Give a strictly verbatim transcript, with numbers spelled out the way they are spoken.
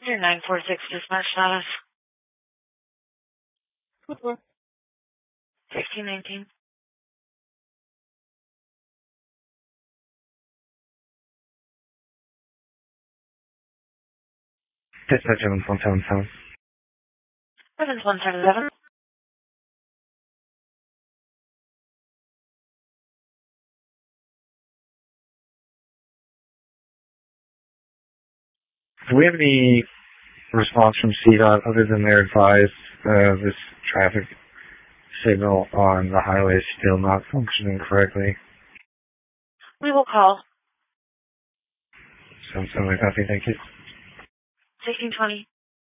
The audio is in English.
Your nine four six dispatch status. fifteen nineteen. Dispatch seven one seven seven. seven one seven seven. Do we have any response from C DOT other than their advice uh, this traffic signal on the highway is still not functioning correctly? We will call. Sounds like nothing, thank you. sixteen twenty.